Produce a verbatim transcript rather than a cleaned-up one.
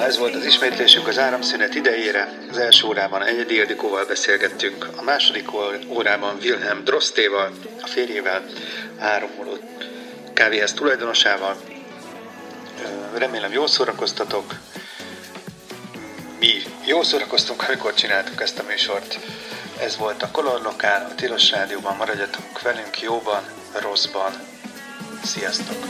Na, ez volt az ismétlésünk az áramszünet idejére. Az első órában Enyedi Ildikóval beszélgettünk, a második órában Wilhelm Drostéval, a férjével, három óró kávéház tulajdonosával. Remélem jól szórakoztatok. Mi jól szórakoztunk, amikor csináltuk ezt a műsort. Ez volt a Color Lokál, a Tilos Rádióban. Maradjatok velünk jóban, rosszban. Sziasztok!